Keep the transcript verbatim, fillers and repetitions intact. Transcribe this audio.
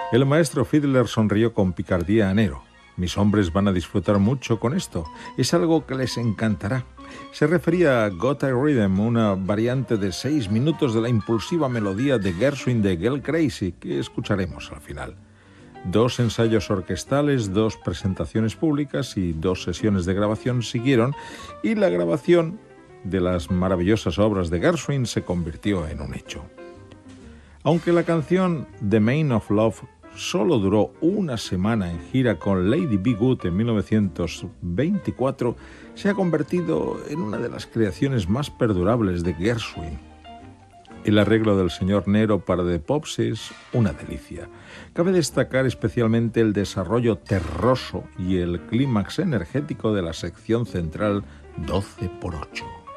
El maestro Fiedler sonrió con picardía a Nero. Mis hombres van a disfrutar mucho con esto. Es algo que les encantará. Se refería a Got a Rhythm, una variante de seis minutos de la impulsiva melodía de Gershwin de Girl Crazy, que escucharemos al final. Dos ensayos orquestales, dos presentaciones públicas y dos sesiones de grabación siguieron, y la grabación de las maravillosas obras de Gershwin se convirtió en un hecho. Aunque la canción The Main of Love solo duró una semana en gira con Lady Be Good en mil novecientos veinticuatro, se ha convertido en una de las creaciones más perdurables de Gershwin. El arreglo del señor Nero para The Pops es una delicia. Cabe destacar especialmente el desarrollo terroso y el clímax energético de la sección central doce por ocho.